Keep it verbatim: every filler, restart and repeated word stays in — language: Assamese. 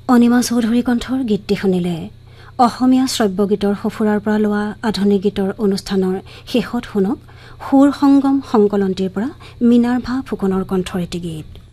অনিমা চৌধুৰী কণ্ঠৰ গীতটি শুনিলে। অসমীয়া শ্ৰব্যগীতৰ সফুৰাৰ পৰা লোৱা আধুনিক গীতৰ অনুষ্ঠানৰ শেষত শুনক সুৰ সংগম সংকলনটিৰ পৰা মিনাৰ্ভা ফুকনৰ কণ্ঠৰ এটি গীত।